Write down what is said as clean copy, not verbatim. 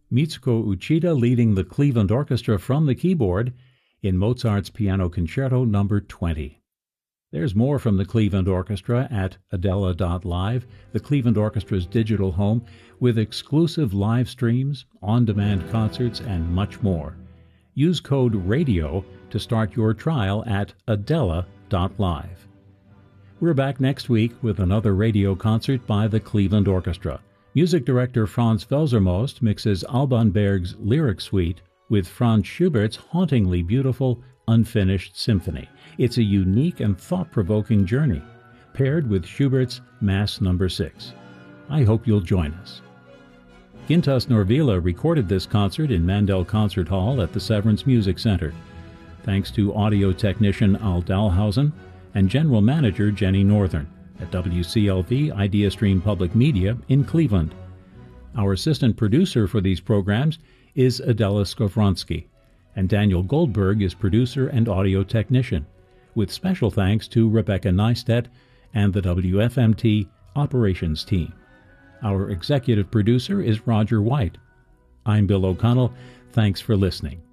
Mitsuko Uchida leading the Cleveland Orchestra from the keyboard in Mozart's Piano Concerto No. 20. There's more from the Cleveland Orchestra at Adela.live, the Cleveland Orchestra's digital home, with exclusive live streams, on-demand concerts, and much more. Use code RADIO to start your trial at Adela.live. We're back next week with another radio concert by the Cleveland Orchestra. Music director Franz Welsermost mixes Alban Berg's Lyric Suite with Franz Schubert's hauntingly beautiful Unfinished Symphony. It's a unique and thought-provoking journey, paired with Schubert's Mass No. 6. I hope you'll join us. Gintas Norvila recorded this concert in Mandel Concert Hall at the Severance Music Center. Thanks to audio technician Al Dalhausen and general manager Jenny Northern at WCLV IdeaStream Public Media in Cleveland. Our assistant producer for these programs is Adela Skovronski, and Daniel Goldberg is producer and audio technician, with special thanks to Rebecca Neistat and the WFMT operations team. Our executive producer is Roger White. I'm Bill O'Connell. Thanks for listening.